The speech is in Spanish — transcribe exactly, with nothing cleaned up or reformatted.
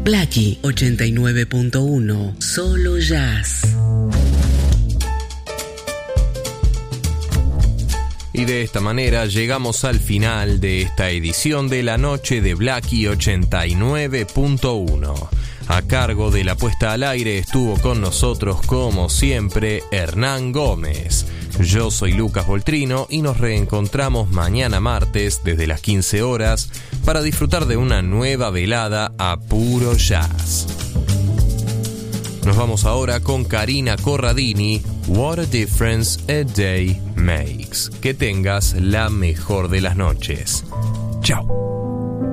Blackie ochenta y nueve punto uno, solo jazz. Y de esta manera llegamos al final de esta edición de la noche de Blackie ochenta y nueve punto uno. A cargo de la puesta al aire estuvo con nosotros, como siempre, Hernán Gómez. Yo soy Lucas Voltrino y nos reencontramos mañana martes desde las quince horas para disfrutar de una nueva velada a puro jazz. Nos vamos ahora con Karina Corradini, What a Difference a Day Makes. Que tengas la mejor de las noches. Chao.